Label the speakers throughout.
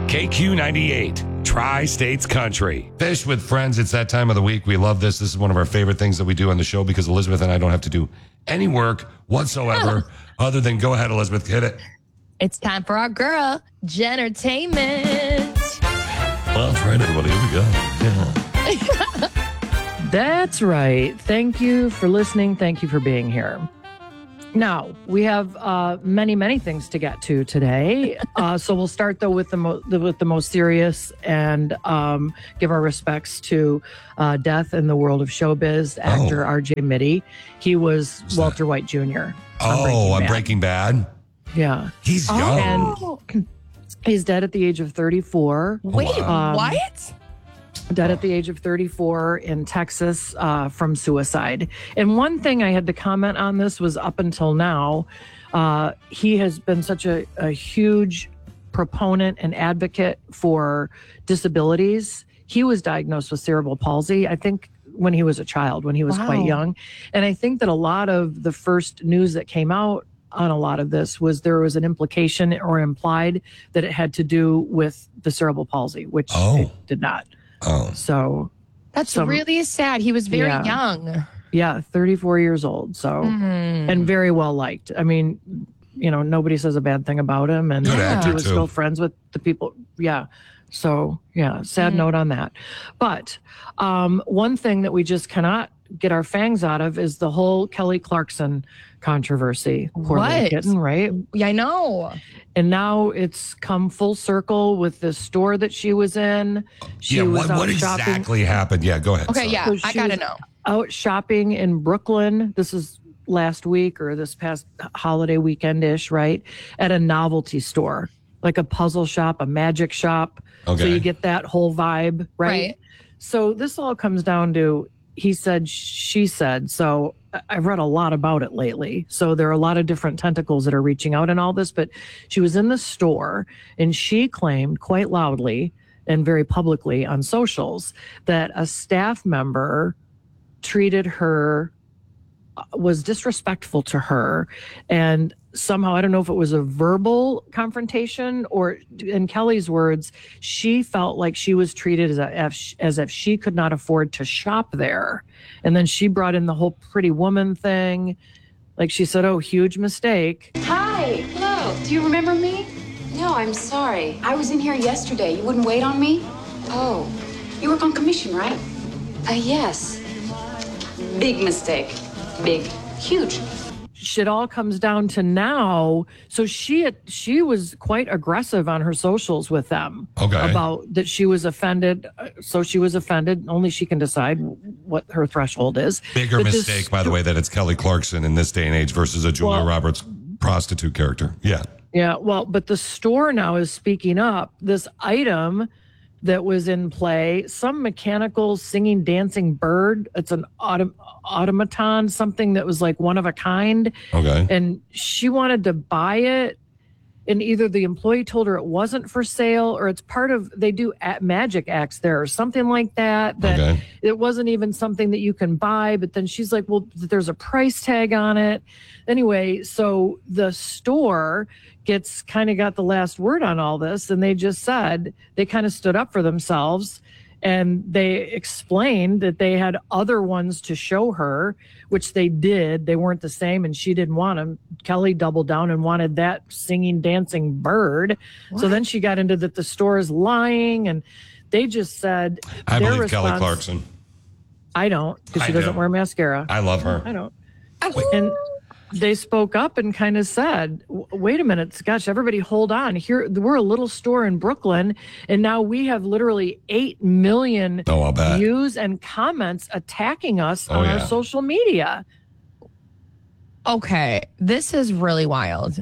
Speaker 1: KQ98, Tri-States Country. Fish with friends. It's that time of the week. We love this. This is one of our favorite things that we do on the show because Elizabeth and I don't have to do any work whatsoever other than go ahead, Elizabeth, hit it.
Speaker 2: It's time for our girl, Jentertainment.
Speaker 1: Well, that's right, everybody. Here we go. Yeah.
Speaker 3: That's right. Thank you for listening. Thank you for being here. Now, we have many, many things to get to today. So we'll start, though, with the most serious and give our respects to death in the world of showbiz, actor R.J. Mitty. He was Walter White Jr.
Speaker 1: on Breaking Bad?
Speaker 3: Yeah.
Speaker 1: He's young.
Speaker 3: And he's dead at the age of 34.
Speaker 2: Wait, what?
Speaker 3: Dead at the age of 34 in Texas from suicide. And one thing I had to comment on this was up until now, he has been such a huge proponent and advocate for disabilities. He was diagnosed with cerebral palsy, I think, when he was a child, when he was quite young. And I think that a lot of the first news that came out on a lot of this was there was an implication or implied that it had to do with the cerebral palsy, which it did not. So
Speaker 2: that's really sad. He was very young.
Speaker 3: Yeah, 34 years old. So, and very well liked. I mean, you know, nobody says a bad thing about him. And he was still friends with the people. Yeah. So, yeah, sad note on that. But one thing that we just cannot get our fangs out of is the whole Kelly Clarkson controversy. Poor little kitten, right?
Speaker 2: Yeah, I know.
Speaker 3: And now it's come full circle with the store that she was in. She was
Speaker 1: what
Speaker 3: shopping.
Speaker 1: exactly happened? Yeah, go ahead.
Speaker 2: Okay,
Speaker 3: So
Speaker 2: I gotta know.
Speaker 3: Out shopping in Brooklyn. This is last week or this past holiday weekend-ish, right? At a novelty store, like a puzzle shop, a magic shop.
Speaker 1: Okay.
Speaker 3: So you get that whole vibe, right? So this all comes down to he said, she said. So I've read a lot about it lately. So there are a lot of different tentacles that are reaching out in all this, but she was in the store and she claimed quite loudly and very publicly on socials that a staff member treated her, was disrespectful to her, and somehow, I don't know if it was a verbal confrontation or, in Kelly's words, she felt like she was treated as if she could not afford to shop there. And then she brought in the whole Pretty Woman thing. Like she said, oh, huge mistake.
Speaker 4: Hi. Hello. Do you remember me? No, I'm sorry. I was in here yesterday. You wouldn't wait on me? Oh. You work on commission, right? Yes. Big mistake. Big. Huge.
Speaker 3: Shit all comes down to now. So she was quite aggressive on her socials with them about that she was offended. So she was offended. Only she can decide what her threshold is.
Speaker 1: Bigger mistake, by the way, that it's Kelly Clarkson in this day and age versus a Julia Roberts prostitute character. Yeah. Yeah.
Speaker 3: Well, but the store now is speaking up. This item that was in play, some mechanical singing, dancing bird. It's an automaton, something that was like one of a kind.
Speaker 1: Okay.
Speaker 3: And she wanted to buy it. And either the employee told her it wasn't for sale or it's part of, they do magic acts there or something like that, that it wasn't even something that you can buy. But then she's like, well, there's a price tag on it. Anyway, so the store got the last word on all this. And they just said, they kind of stood up for themselves. And they explained that they had other ones to show her, which they did. They weren't the same, and she didn't want them. Kelly doubled down and wanted that singing, dancing bird. What? So then she got into that the store is lying, and they just said,
Speaker 1: I believe Kelly Clarkson.
Speaker 3: I don't, because she doesn't wear mascara.
Speaker 1: I love her.
Speaker 3: I don't. And they spoke up and kind of said, wait a minute, gosh, everybody hold on. Here, we're a little store in Brooklyn, and now we have literally 8 million views and comments attacking us on our social media.
Speaker 2: Okay, this is really wild.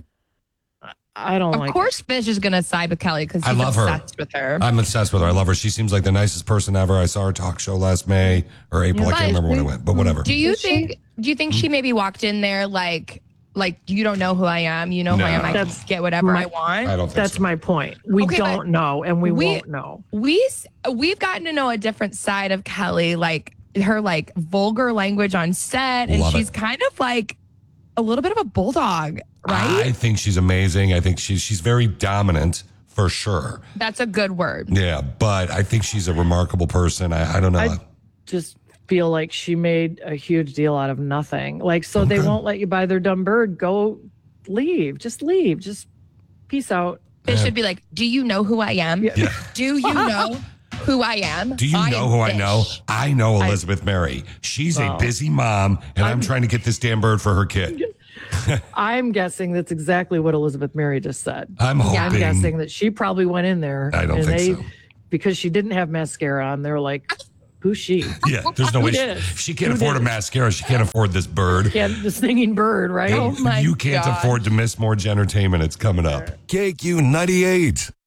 Speaker 3: I don't like it.
Speaker 2: Of course, Fish is going to side with Kelly because he's obsessed with her.
Speaker 1: I'm obsessed with her. I love her. She seems like the nicest person ever. I saw her talk show last May or April. I can't remember when it went, but whatever.
Speaker 2: Do you think she maybe walked in there like you don't know who I am? You know who I am. I can get whatever I want.
Speaker 1: I don't think
Speaker 3: That's
Speaker 1: so.
Speaker 3: my point. We don't know, and we won't know.
Speaker 2: We've gotten to know a different side of Kelly, like her vulgar language on set, and she's kind of like a little bit of a bulldog, right?
Speaker 1: I think she's amazing. I think she's very dominant for sure.
Speaker 2: That's a good word.
Speaker 1: Yeah, but I think she's a remarkable person. I don't know.
Speaker 3: I just feel like she made a huge deal out of nothing. Like, so they won't let you buy their dumb bird. Go leave. Just leave. Just peace out.
Speaker 2: It should be like, do you know who I am?
Speaker 1: Yeah.
Speaker 2: Do you know who I am?
Speaker 1: Do you know who I know? I know Elizabeth Mary. She's a busy mom, and I'm trying to get this damn bird for her kid.
Speaker 3: I'm guessing that's exactly what Elizabeth Mary just said.
Speaker 1: I'm hoping.
Speaker 3: I'm guessing that she probably went in there.
Speaker 1: I don't think so.
Speaker 3: Because she didn't have mascara on, they're like, who's she?
Speaker 1: Yeah, there's no way. She can't afford a mascara. She can't afford this bird.
Speaker 3: The singing bird, right?
Speaker 2: Oh my
Speaker 1: You can't
Speaker 2: gosh.
Speaker 1: afford to miss more entertainment. It's coming up.
Speaker 5: KQ 98.